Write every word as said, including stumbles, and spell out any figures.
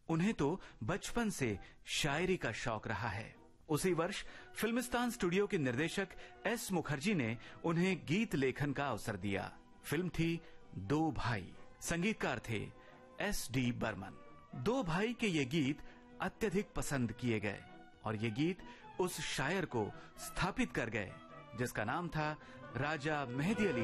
उन्हें तो बचपन से शायरी का शौक रहा है। उसी वर्ष फिल्मिस्तान स्टूडियो के निर्देशक एस मुखर्जी ने उन्हें गीत लेखन का अवसर दिया। फिल्म थी दो भाई, संगीतकार थे एस डी बर्मन। दो भाई के ये गीत अत्यधिक पसंद किए गए और ये गीत उस शायर को स्थापित कर गए जिसका नाम था राजा मेहदी अली